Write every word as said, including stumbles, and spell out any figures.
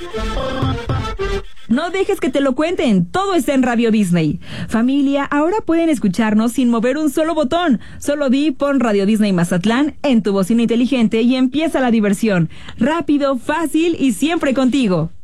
No dejes que te lo cuenten, todo está en Radio Disney. Familia, ahora pueden escucharnos sin mover un solo botón. Solo di, pon Radio Disney Mazatlán en tu bocina inteligente y empieza la diversión. Rápido, fácil y siempre contigo.